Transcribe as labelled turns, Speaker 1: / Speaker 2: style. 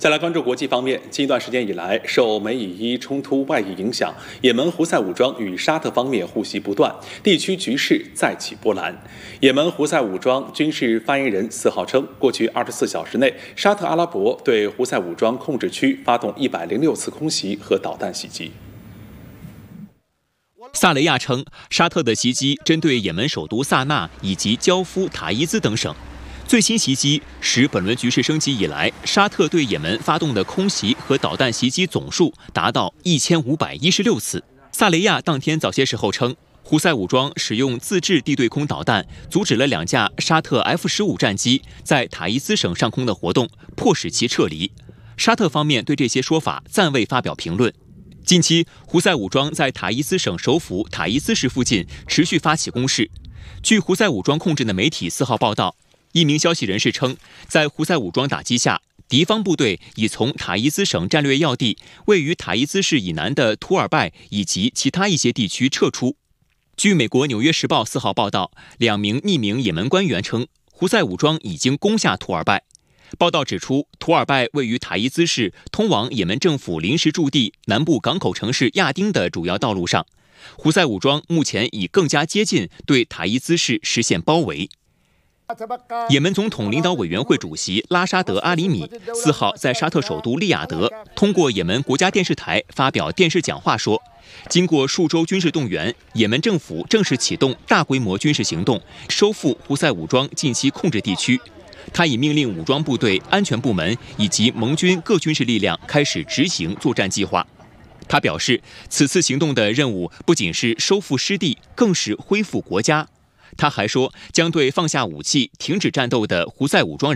Speaker 1: 再来关注国际方面，近一段时间以来，受美以伊冲突外溢影响，也门胡塞武装与沙特方面互袭不断，地区局势再起波澜。也门胡塞武装军事发言人4号称，过去24小时内，沙特阿拉伯对胡塞武装控制区发动106次空袭和导弹袭击。
Speaker 2: 萨雷亚称，沙特的袭击针对也门首都萨那以及焦夫、塔伊兹等省。最新袭击使本轮局势升级以来，沙特对也门发动的空袭和导弹袭击总数达到1516次。萨雷亚当天早些时候称，胡塞武装使用自制地对空导弹阻止了2架沙特 F-15战机在塔伊兹省上空的活动，迫使其撤离。沙特方面对这些说法暂未发表评论。近期，胡塞武装在塔伊兹省首府塔伊兹市附近持续发起攻势。据胡塞武装控制的媒体4号报道，一名消息人士称，在胡塞武装打击下，敌方部队已从塔伊兹省战略要地位于塔伊兹市以南的图尔拜以及其他一些地区撤出。据美国《纽约时报》4号报道，2名匿名也门官员称，胡塞武装已经攻下图尔拜。报道指出，图尔拜位于塔伊兹市通往也门政府临时驻地南部港口城市亚丁的主要道路上。胡塞武装目前已更加接近，对塔伊兹市实现包围。也门总统领导委员会主席拉沙德·阿里米4号在沙特首都利雅得通过也门国家电视台发表电视讲话说，经过数周军事动员，也门政府正式启动大规模军事行动，收复胡塞武装近期控制地区。他已命令武装部队、安全部门以及盟军各军事力量开始执行作战计划。他表示，此次行动的任务不仅是收复失地，更是恢复国家。他还说，将对放下武器、停止战斗的胡塞武装